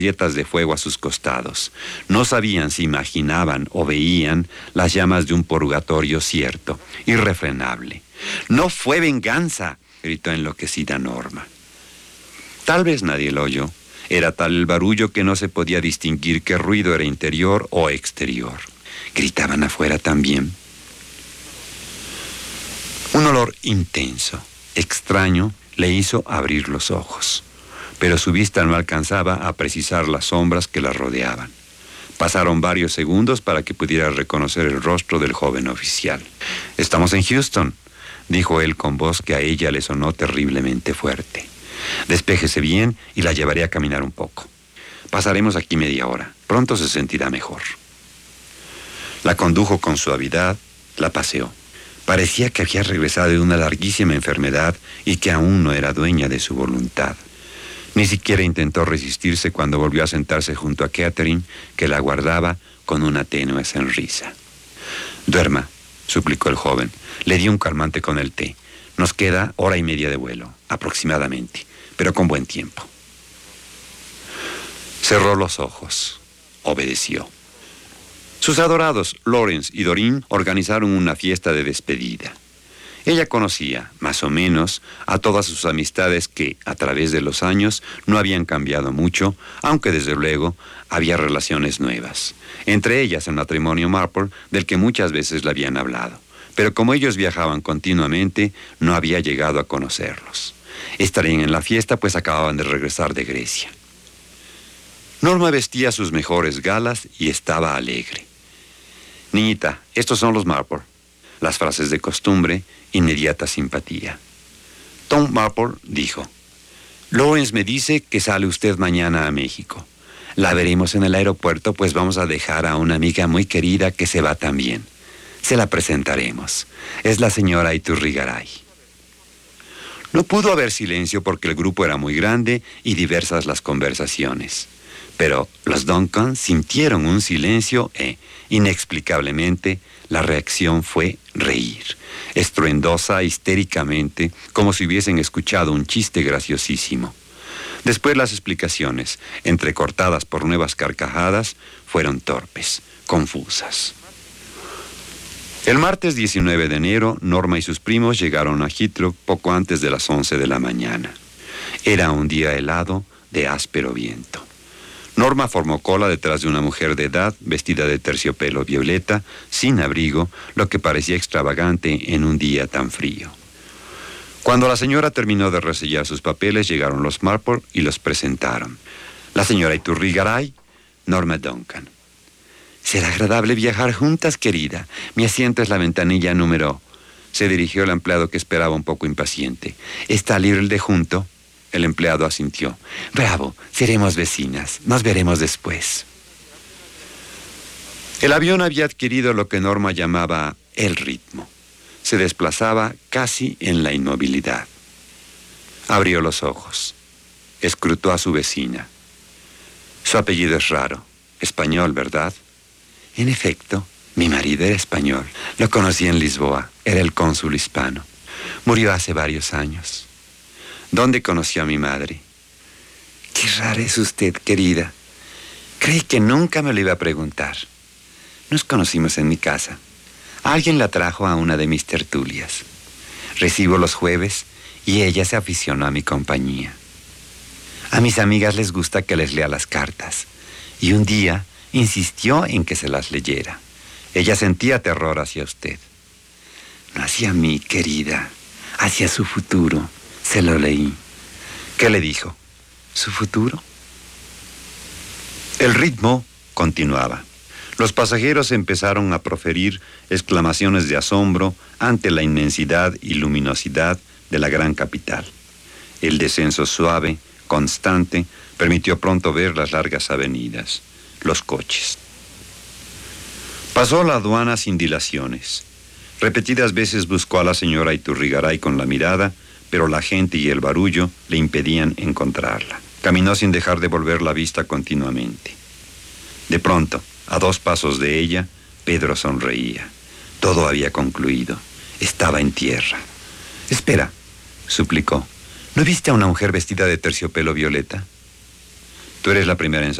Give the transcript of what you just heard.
grietas de fuego a sus costados. No sabían si imaginaban o veían las llamas de un purgatorio cierto, irrefrenable. «¡No fue venganza!», gritó enloquecida Norma. Tal vez nadie lo oyó. Era tal el barullo que no se podía distinguir qué ruido era interior o exterior. ¿Gritaban afuera también? Un olor intenso, extraño, le hizo abrir los ojos, pero su vista no alcanzaba a precisar las sombras que la rodeaban. Pasaron varios segundos para que pudiera reconocer el rostro del joven oficial. «Estamos en Houston», dijo él con voz que a ella le sonó terriblemente fuerte. «Despéjese bien y la llevaré a caminar un poco. Pasaremos aquí media hora. Pronto se sentirá mejor». La condujo con suavidad, la paseó. Parecía que había regresado de una larguísima enfermedad y que aún no era dueña de su voluntad. Ni siquiera intentó resistirse cuando volvió a sentarse junto a Catherine, que la aguardaba con una tenue sonrisa. «Duerma», suplicó el joven. Le dio un calmante con el té. «Nos queda 1:30 de vuelo, aproximadamente, pero con buen tiempo». Cerró los ojos. Obedeció. Sus adorados Lawrence y Doreen organizaron una fiesta de despedida. Ella conocía, más o menos, a todas sus amistades que, a través de los años, no habían cambiado mucho, aunque desde luego había relaciones nuevas. Entre ellas el matrimonio Marple, del que muchas veces le habían hablado. Pero como ellos viajaban continuamente, no había llegado a conocerlos. Estarían en la fiesta, pues acababan de regresar de Grecia. Norma vestía sus mejores galas y estaba alegre. «Niñita, estos son los Marple». Las frases de costumbre, inmediata simpatía. Tom Marple dijo: «Lawrence me dice que sale usted mañana a México. La veremos en el aeropuerto, pues vamos a dejar a una amiga muy querida que se va también. Se la presentaremos. Es la señora Iturrigaray». No pudo haber silencio porque el grupo era muy grande y diversas las conversaciones. Pero los Duncan sintieron un silencio e, inexplicablemente, la reacción fue reír, estruendosa, histéricamente, como si hubiesen escuchado un chiste graciosísimo. Después las explicaciones, entrecortadas por nuevas carcajadas, fueron torpes, confusas. El martes 19 de enero, Norma y sus primos llegaron a Heathrow poco antes de las 11 de la mañana. Era un día helado, de áspero viento. Norma formó cola detrás de una mujer de edad, vestida de terciopelo violeta, sin abrigo, lo que parecía extravagante en un día tan frío. Cuando la señora terminó de resellar sus papeles, llegaron los Marple y los presentaron. La señora Iturrigaray, Norma Duncan. «Será agradable viajar juntas, querida. Mi asiento es la ventanilla número...». Se dirigió el empleado, que esperaba un poco impaciente. «¿Está libre el de junto?». El empleado asintió. «Bravo, seremos vecinas. Nos veremos después». El avión había adquirido lo que Norma llamaba el ritmo. Se desplazaba casi en la inmovilidad. Abrió los ojos. Escrutó a su vecina. «Su apellido es raro. Español, ¿verdad?». «En efecto, mi marido era español. Lo conocí en Lisboa. Era el cónsul hispano. Murió hace varios años». «¿Dónde conoció a mi madre?». «Qué rara es usted, querida. Creí que nunca me lo iba a preguntar. Nos conocimos en mi casa. Alguien la trajo a una de mis tertulias. Recibo los jueves y ella se aficionó a mi compañía. A mis amigas les gusta que les lea las cartas y un día insistió en que se las leyera. Ella sentía terror hacia usted. No hacia mí, querida, hacia su futuro. Se lo leí». «¿Qué le dijo?». «¿Su futuro?». El ritmo continuaba. Los pasajeros empezaron a proferir exclamaciones de asombro ante la inmensidad y luminosidad de la gran capital. El descenso suave, constante, permitió pronto ver las largas avenidas, los coches. Pasó la aduana sin dilaciones. Repetidas veces buscó a la señora Iturrigaray con la mirada, pero la gente y el barullo le impedían encontrarla. Caminó sin dejar de volver la vista continuamente. De pronto, a 2 pasos de ella, Pedro sonreía. Todo había concluido. Estaba en tierra. «Espera», suplicó. «¿No viste a una mujer vestida de terciopelo violeta?». Tú eres la primera en